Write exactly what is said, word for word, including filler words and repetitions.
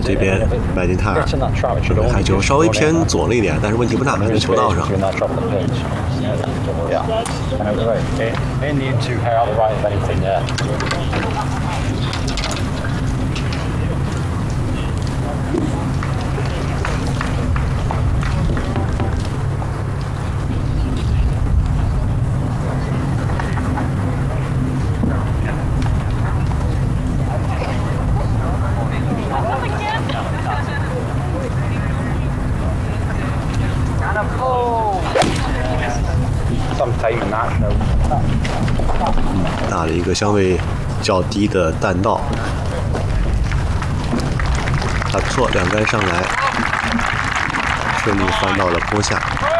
这边麦金泰尔开球稍微偏左了一点，但是问题不大，在球道上。打了一个相对较低的弹道，还不错，两杆上来，顺利翻到了坡下。